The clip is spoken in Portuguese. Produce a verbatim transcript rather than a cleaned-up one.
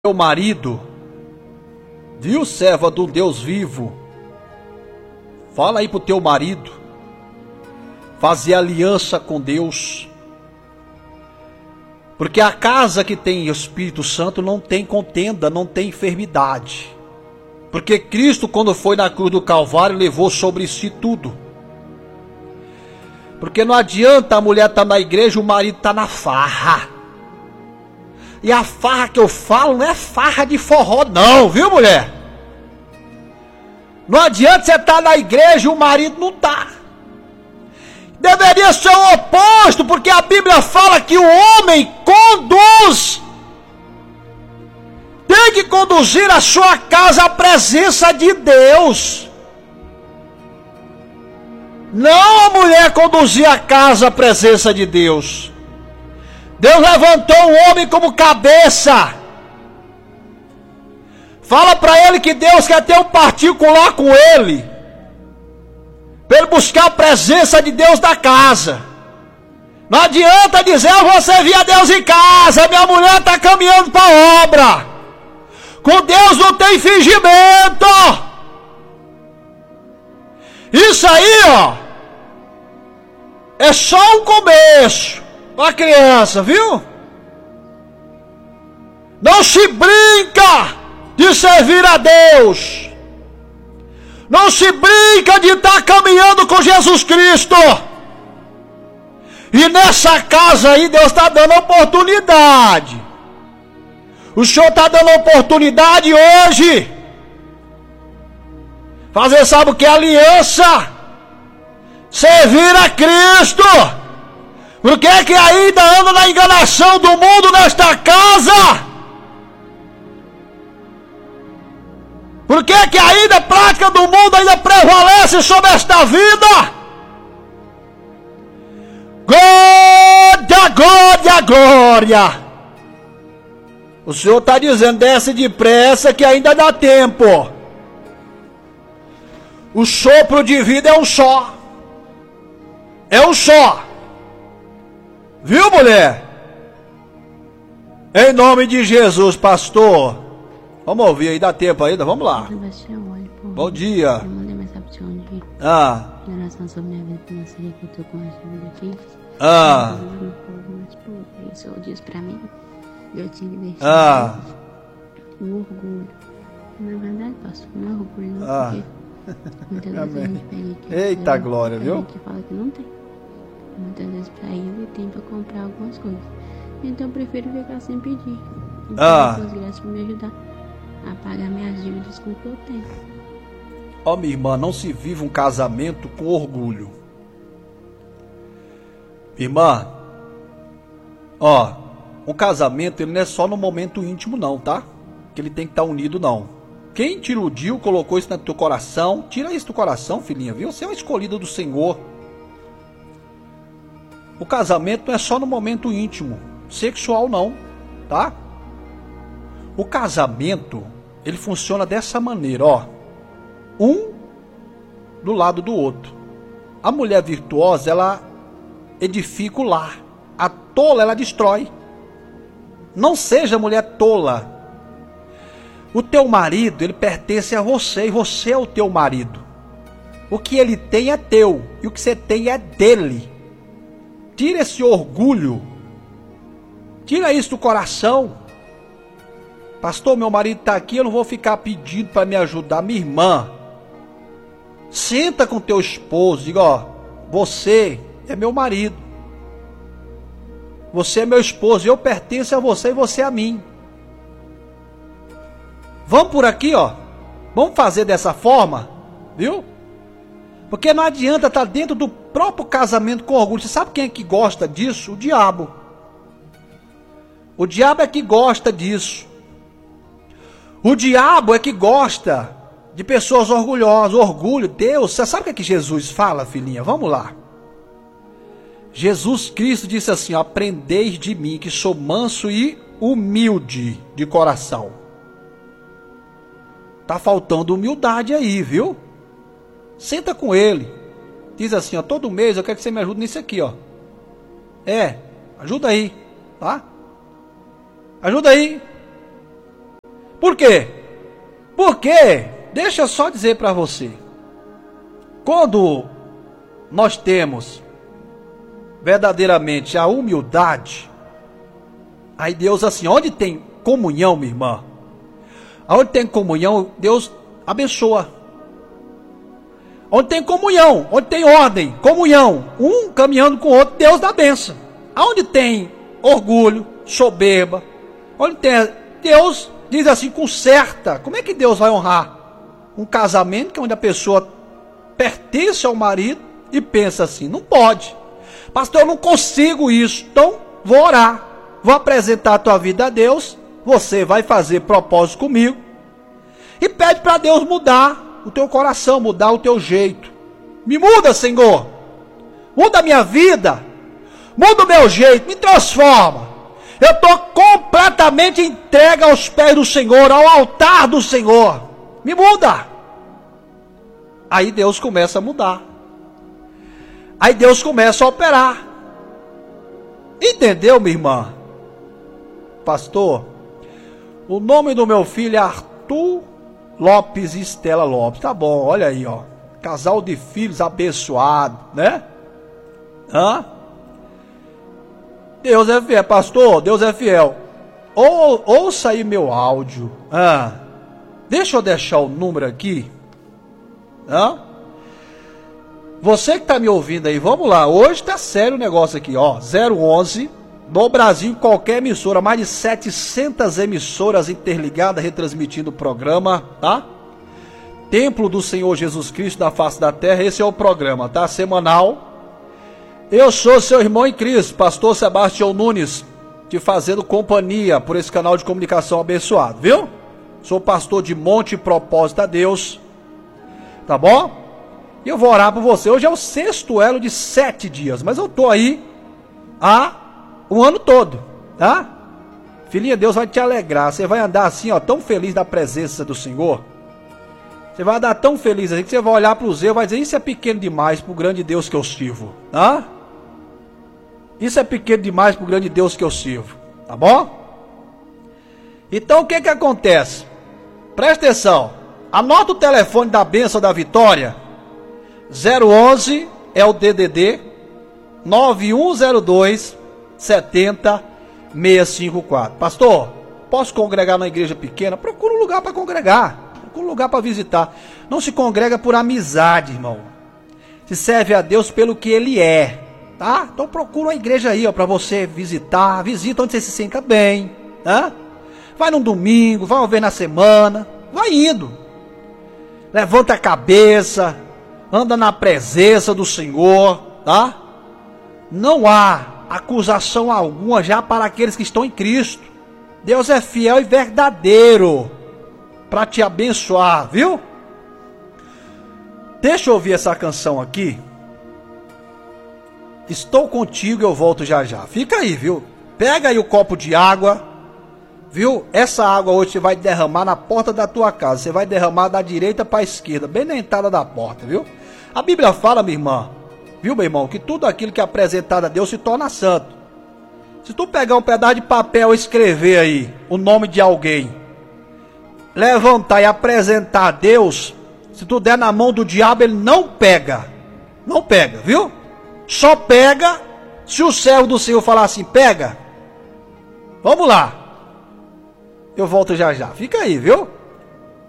Teu marido, viu, serva do Deus vivo, fala aí pro teu marido, fazer aliança com Deus, porque a casa que tem Espírito Santo não tem contenda, não tem enfermidade, porque Cristo, quando foi na cruz do Calvário, levou sobre si tudo. Porque não adianta a mulher estar na igreja e o marido estar na farra. E a farra que eu falo não é farra de forró não, viu, mulher? Não adianta você estar na igreja e o marido não está. Deveria ser o oposto, porque a Bíblia fala que o homem conduz. Tem que conduzir a sua casa à presença de Deus. Não a mulher conduzir a casa à presença de Deus. Deus levantou o homem como cabeça. Fala para ele que Deus quer ter um particular com ele, para ele buscar a presença de Deus na casa. Não adianta dizer, eu vou servir a Deus em casa, minha mulher está caminhando para a obra. Com Deus não tem fingimento. Isso aí, ó, é só um começo. Uma criança, viu? Não se brinca de servir a Deus. Não se brinca de estar caminhando com Jesus Cristo. E nessa casa aí Deus está dando oportunidade. O Senhor está dando oportunidade hoje. Fazer, sabe o que é aliança? Servir a Cristo. Por que que ainda anda na enganação do mundo nesta casa? Por que que ainda a prática do mundo ainda prevalece sobre esta vida? Glória, glória, glória. O Senhor está dizendo, desce depressa que ainda dá tempo. O sopro de vida é um só. É um só. Viu, mulher? Em nome de Jesus, pastor. Vamos ouvir aí, dá tempo ainda, vamos lá. Bom dia. Eu mandei mensagem pro senhor ontem. Ah. Em relação sobre minha vida financeira, que eu tô com a dívida aqui. Ah. O senhor disse pra mim, eu tinha que deixar Ah. o orgulho. Na verdade, pastor, não é orgulho, não, Ah. porque muitas vezes a gente pega aqui. Eita glória, viu? A gente fala que não tem. Muitas vezes pra ir ele tem pra comprar algumas coisas. Então eu prefiro ficar sem pedir. Então Ah. Deus graças por me ajudar a pagar minhas dívidas com o que eu tenho. Ó, minha irmã, não se vive um casamento com orgulho. Irmã, ó, um casamento ele não é só no momento íntimo não, tá? Que ele tem que estar unido não. Quem te iludiu, colocou isso no teu coração, tira isso do coração, filhinha, viu? Você é uma escolhida do Senhor. O casamento não é só no momento íntimo, sexual não, tá? O casamento, ele funciona dessa maneira, ó. Um do lado do outro. A mulher virtuosa, ela edifica o lar. A tola, ela destrói. Não seja mulher tola. O teu marido, ele pertence a você e você é o teu marido. O que ele tem é teu e o que você tem é dele. Tira esse orgulho. Tira isso do coração. Pastor, meu marido está aqui, eu não vou ficar pedindo para me ajudar. Minha irmã, senta com teu esposo, diga, ó, você é meu marido. Você é meu esposo, eu pertenço a você e você a mim. Vamos por aqui, ó. Vamos fazer dessa forma, viu? Porque não adianta estar dentro do próprio casamento com orgulho. Você sabe quem é que gosta disso? O diabo. O diabo é que gosta disso. O diabo é que gosta de pessoas orgulhosas. Orgulho, Deus. Você sabe o que é que Jesus fala, filhinha? Vamos lá. Jesus Cristo disse assim, ó, aprendeis de mim que sou manso e humilde de coração. Tá faltando humildade aí, viu? Senta com ele. Diz assim, ó, todo mês eu quero que você me ajude nisso aqui, ó. É, ajuda aí, tá? Ajuda aí. Por quê? Porque, deixa eu só dizer para você, quando nós temos verdadeiramente a humildade, aí Deus assim, onde tem comunhão, minha irmã, onde tem comunhão, Deus abençoa. Onde tem comunhão, onde tem ordem, comunhão, um caminhando com o outro, Deus dá bênção. Aonde tem orgulho, soberba, onde tem, Deus diz assim, conserta. Como é que Deus vai honrar um casamento que é onde a pessoa pertence ao marido e pensa assim, não pode. Pastor, eu não consigo isso, então vou orar, vou apresentar a tua vida a Deus, você vai fazer propósito comigo e pede para Deus mudar o teu coração, mudar o teu jeito. Me muda, Senhor, muda a minha vida, muda o meu jeito, me transforma. Eu estou completamente entregue aos pés do Senhor, ao altar do Senhor, me muda. Aí Deus começa a mudar, aí Deus começa a operar. Entendeu, minha irmã? Pastor, o nome do meu filho é Arthur Lopes e Estela Lopes. Tá bom, olha aí, ó. Casal de filhos abençoado, né? Hã? Deus é fiel, pastor, Deus é fiel. Ou, ouça aí meu áudio. Hã? Deixa eu deixar o número aqui. Hã? Você que tá me ouvindo aí, vamos lá. Hoje tá sério o negócio aqui, ó. zero onze no Brasil, qualquer emissora, mais de setecentas emissoras interligadas, retransmitindo o programa, tá? Templo do Senhor Jesus Cristo da face da terra, esse é o programa, tá? Semanal. Eu sou seu irmão em Cristo, pastor Sebastião Nunes, te fazendo companhia por esse canal de comunicação abençoado, viu? Sou pastor de Monte Propósito a Deus, tá bom? E eu vou orar por você. Hoje é o sexto elo de sete dias, mas eu tô aí há o ano todo, tá? Filhinha, Deus vai te alegrar. Você vai andar assim, ó, tão feliz da presença do Senhor. Você vai andar tão feliz assim que você vai olhar para o Zé e vai dizer, isso é pequeno demais para o grande Deus que eu sirvo, tá? Isso é pequeno demais para o grande Deus que eu sirvo, tá bom? Então o que que acontece? Presta atenção. Anota o telefone da bênção da vitória. zero onze é o D D D nove um zero dois sete zero seis cinco quatro. Pastor, posso congregar na igreja pequena? Procura um lugar para congregar, procura um lugar para visitar. Não se congrega por amizade, irmão. Se serve a Deus pelo que Ele é, tá? Então procura uma igreja aí, ó, para você visitar. Visita onde você se sinta bem, tá? Vai num domingo, vai uma vez na semana, vai indo. Levanta a cabeça, anda na presença do Senhor, tá? Não há acusação alguma já para aqueles que estão em Cristo. Deus é fiel e verdadeiro para te abençoar, viu? Deixa eu ouvir essa canção aqui. Estou contigo, eu volto já já. Fica aí, viu? Pega aí o copo de água, viu? Essa água hoje você vai derramar na porta da tua casa. Você vai derramar da direita para a esquerda, bem na entrada da porta, viu? A Bíblia fala, minha irmã, viu, meu irmão, que tudo aquilo que é apresentado a Deus se torna santo. Se tu pegar um pedaço de papel e escrever aí o nome de alguém, levantar e apresentar a Deus, se tu der na mão do diabo, ele não pega. Não pega, viu? Só pega se o servo do Senhor falar assim, pega. Vamos lá. Eu volto já já. Fica aí, viu?